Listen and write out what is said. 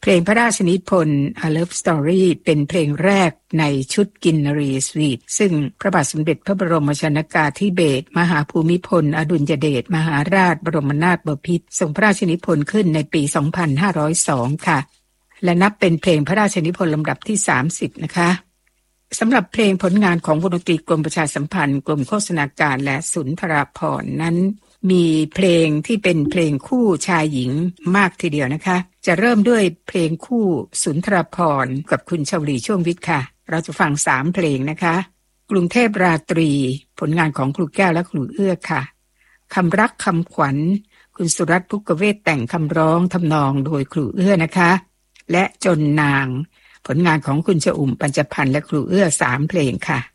เพลงพระราชนิพนธ์ A Love Story เป็นเพลงแรกในชุดกินนรีสวีทซึ่งพระบาทสมเด็จพระบรมชนกาธิเบศรมหาภูมิพลอดุลยเดชมหาราชบรมนาถบพิตรทรงพระราชนิพนธ์ขึ้นในปี 2502 ค่ะและนับเป็นเพลงพระราชนิพนธ์ลำดับที่ 30 นะคะสำหรับเพลงผลงานของวงดนตรีกรมประชาสัมพันธ์กรมโฆษณาการและสุนทราภรณ์นั้นมีเพลงที่เป็นเพลงคู่ชายหญิงมากทีเดียวนะคะจะเริ่มด้วยเพลงคู่สุนทราภรณ์กับคุณชวลีช่วงวิทย์ค่ะเราจะฟัง3เพลงนะคะกรุงเทพราตรีผลงานของครูแก้วและครูเอื้อค่ะคำรักคำขวัญคุณสุรัตน์พุกเวศแต่งคำร้องทำนองโดยครูเอื้อนะคะและจนนางผลงานของคุณชอุ่มปัญจพันธ์และครูเอื้อ3เพลงค่ะ